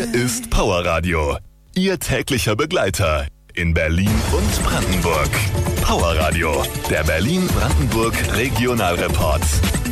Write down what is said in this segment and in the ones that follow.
ist Powerradio. Ihr täglicher Begleiter in Berlin und Brandenburg. Powerradio, der Berlin-Brandenburg Regionalreport.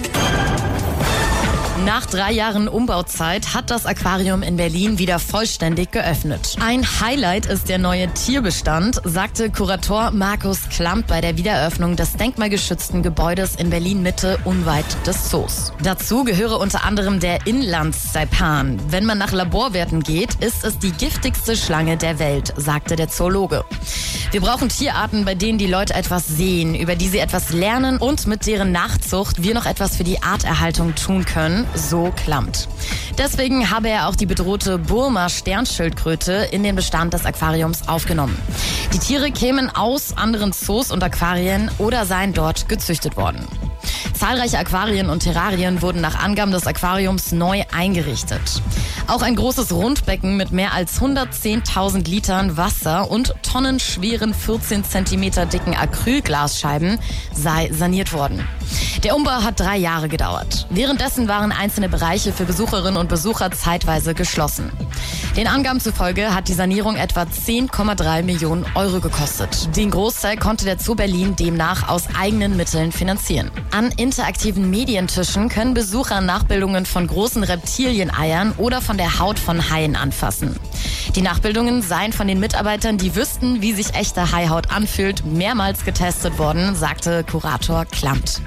Nach 3 Jahren Umbauzeit hat das Aquarium in Berlin wieder vollständig geöffnet. Ein Highlight ist der neue Tierbestand, sagte Kurator Markus Klampt bei der Wiedereröffnung des denkmalgeschützten Gebäudes in Berlin-Mitte unweit des Zoos. Dazu gehöre unter anderem der Inlandssaipan. Wenn man nach Laborwerten geht, ist es die giftigste Schlange der Welt, sagte der Zoologe. Wir brauchen Tierarten, bei denen die Leute etwas sehen, über die sie etwas lernen und mit deren Nachzucht wir noch etwas für die Arterhaltung tun können, so Klampt. Deswegen habe er auch die bedrohte Burma-Sternschildkröte in den Bestand des Aquariums aufgenommen. Die Tiere kämen aus anderen Zoos und Aquarien oder seien dort gezüchtet worden. Zahlreiche Aquarien und Terrarien wurden nach Angaben des Aquariums neu eingerichtet. Auch ein großes Rundbecken mit mehr als 110.000 Litern Wasser und tonnenschweren 14 cm dicken Acrylglasscheiben sei saniert worden. Der Umbau hat 3 Jahre gedauert. Währenddessen waren einzelne Bereiche für Besucherinnen und Besucher zeitweise geschlossen. Den Angaben zufolge hat die Sanierung etwa 10,3 Millionen Euro gekostet. Den Großteil konnte der Zoo Berlin demnach aus eigenen Mitteln finanzieren. An interaktiven Medientischen können Besucher Nachbildungen von großen Reptilieneiern oder von der Haut von Haien anfassen. Die Nachbildungen seien von den Mitarbeitern, die wüssten, wie sich echte Haihaut anfühlt, mehrmals getestet worden, sagte Kurator Klampt.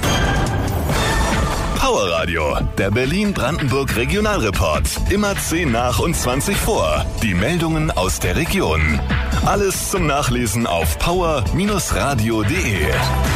Powerradio, der Berlin-Brandenburg Regionalreport. Immer 10 nach und 20 vor. Die Meldungen aus der Region. Alles zum Nachlesen auf power-radio.de.